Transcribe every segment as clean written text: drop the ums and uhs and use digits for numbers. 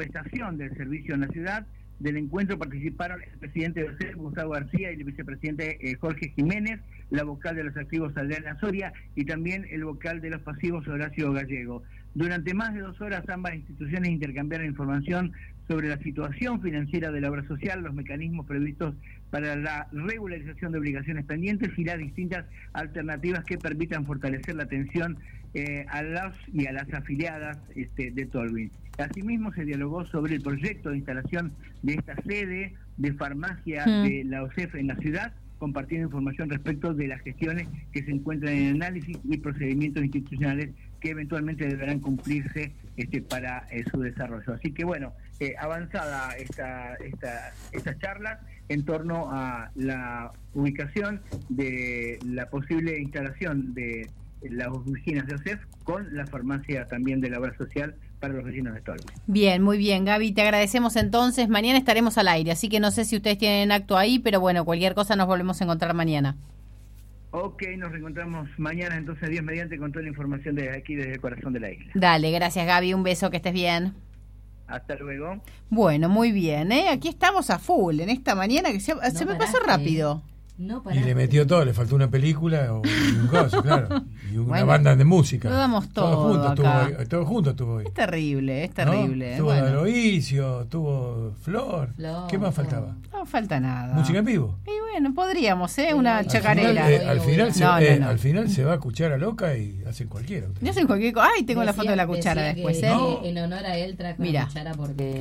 prestación del servicio en la ciudad. Del encuentro participaron el presidente de OSEF, Gustavo García, y el vicepresidente Jorge Jiménez, la vocal de los activos, Adriana Soria, y también el vocal de los pasivos, Horacio Gallego. Durante más de 2 horas ambas instituciones intercambiaron información sobre la situación financiera de la obra social, los mecanismos previstos para la regularización de obligaciones pendientes y las distintas alternativas que permitan fortalecer la atención a las y a las afiliadas de Tolwyn. Asimismo, se dialogó sobre el proyecto de instalación de esta sede de farmacia de la OSEF en la ciudad, compartiendo información respecto de las gestiones que se encuentran en análisis y procedimientos institucionales que eventualmente deberán cumplirse para su desarrollo. Así que bueno, avanzada esta charla en torno a la ubicación de la posible instalación de las oficinas de OSEF con la farmacia también de la obra social para los vecinos de Tolwyn. Bien, muy bien, Gaby, te agradecemos entonces. Mañana estaremos al aire, así que no sé si ustedes tienen acto ahí, pero bueno, cualquier cosa nos volvemos a encontrar mañana. Ok, nos reencontramos mañana, entonces, Dios mediante, con toda la información desde aquí, desde el corazón de la isla. Dale, gracias, Gaby, un beso, que estés bien. Hasta luego. Bueno, muy bien, aquí estamos a full en esta mañana que se me pasó rápido. No paraste. Y le metió todo, le faltó una película o un coso, claro. Y una banda de música. Lo damos todo todo junto estuvo hoy. Es terrible, es terrible. ¿No? Estuvo Aloisio, tuvo Flor. ¿Qué más faltaba? No falta nada. ¿Música en vivo? Y bueno, podríamos, una chacarera. Al final se va a Cuchara Loca y hacen cualquiera. No hacen cualquier cosa. Ay, tengo la foto de la cuchara después. En honor a él trajo la cuchara porque...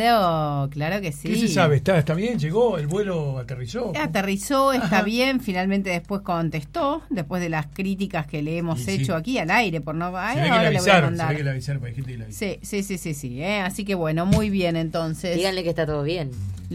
Claro que sí. ¿Qué se sabe? ¿Está bien? ¿Llegó? ¿El vuelo aterrizó? Aterrizó, está bien. Finalmente después contestó, después de las críticas que le hemos hecho aquí al aire por no... Se ve que le avisaron, para gente que le avisaron. Sí. Así que bueno, muy bien entonces. Díganle que está todo bien.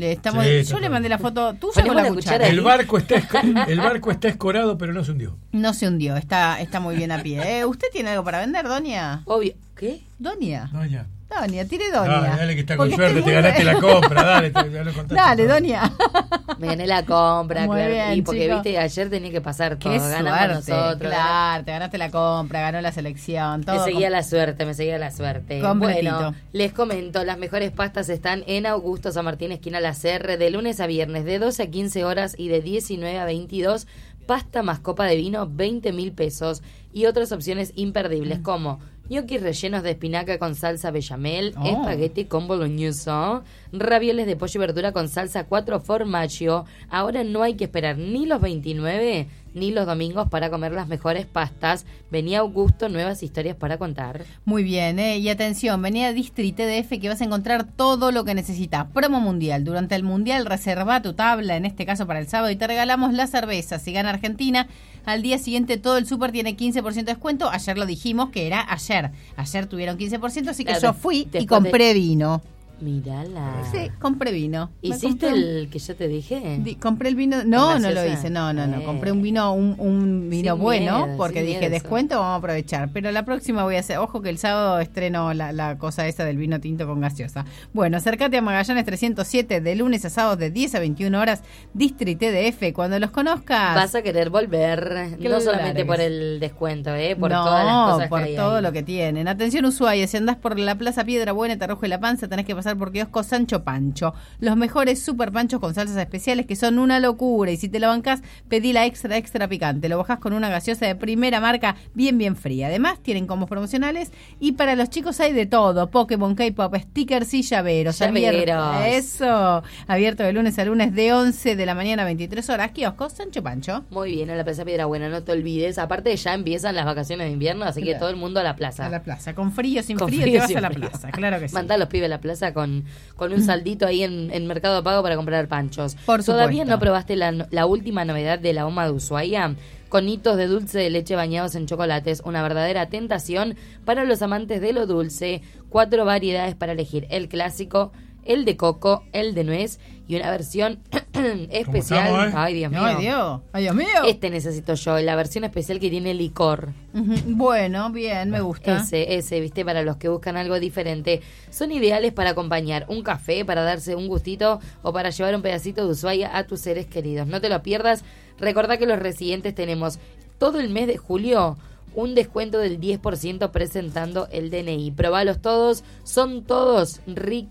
Yo le mandé la foto tuya con la cuchara. El barco está escorado, pero no se hundió. No se hundió, está muy bien a pie. ¿Usted tiene algo para vender, doña? Obvio. ¿Qué? Doña, tire doña. Dale que está con suerte, te ganaste la compra, dale. Dale, doña. Me gané la compra, muy claro. Bien, y porque chico. Viste, ayer tenía que pasar todo. Qué Ganamos suerte, nosotros. Claro, te ganaste la compra, ganó la selección, todo. Me seguía la suerte. Completito. Bueno, les comento, las mejores pastas están en Augusto San Martín, esquina La Serre, de lunes a viernes, de 12 a 15 horas y de 19 a 22. Pasta más copa de vino, 20.000 pesos. Y otras opciones imperdibles como ñoquis rellenos de espinaca con salsa bechamel, espagueti con boloñesa, ravioles de pollo y verdura con salsa 4 formaggio. Ahora no hay que esperar ni los 29 ni los domingos para comer las mejores pastas. Venía Augusto, nuevas historias para contar. Muy bien, y atención, venía a Distri TDF que vas a encontrar todo lo que necesitas. Promo mundial. Durante el mundial reserva tu tabla, en este caso para el sábado, y te regalamos la cerveza. Si gana Argentina, al día siguiente todo el súper tiene 15% de descuento. Ayer lo dijimos que era ayer. Ayer tuvieron 15%, así que yo fui y compré vino. Mírala. Sí, compré vino. ¿Hiciste el que yo te dije? Compré el vino. No lo hice. No. Compré un vino, un vino bueno, porque dije, descuento, vamos a aprovechar. Pero la próxima voy a hacer, ojo que el sábado estreno la cosa esa del vino tinto con gaseosa. Bueno, acércate a Magallanes 307, de lunes a sábados de 10 a 21 horas, District TDF. Cuando los conozcas, vas a querer volver. No solamente por el descuento, por todas las cosas por que hay todo ahí. lo que tienen. Atención, Ushuaia, si andás por la Plaza Piedra Buena, te arrojo la panza, tenés que pasar por kiosco Sancho Pancho. Los mejores super panchos con salsas especiales que son una locura, y si te la bancás, pedí la extra picante. Lo bajás con una gaseosa de primera marca bien fría. Además, tienen combos promocionales y para los chicos hay de todo: Pokémon, K-pop, stickers y llaveros. Eso. Abierto de lunes a lunes de 11 de la mañana a 23 horas. Kiosco Sancho Pancho. Muy bien, a la Plaza Piedra Buena, no te olvides. Aparte, ya empiezan las vacaciones de invierno, así que todo el mundo a la plaza. A la plaza, con frío, sin frío, te vas a la plaza, claro que sí. Mandá a los pibes a la plaza con un saldito ahí en Mercado Pago para comprar panchos. Por supuesto. ¿Todavía no probaste la última novedad de la OMA de Ushuaia? Conitos de dulce de leche bañados en chocolates, una verdadera tentación para los amantes de lo dulce. 4 variedades para elegir: el clásico, el de coco, el de nuez y una versión especial. Estamos, Ay, Dios mío. Ay, Dios mío. Este necesito yo, la versión especial que tiene licor. Bueno, bien, me gusta. Ese, viste, para los que buscan algo diferente. Son ideales para acompañar un café, para darse un gustito o para llevar un pedacito de Ushuaia a tus seres queridos. No te lo pierdas. Recordá que los residentes tenemos todo el mes de julio un descuento del 10% presentando el DNI. Probalos todos, son todos riquísimos.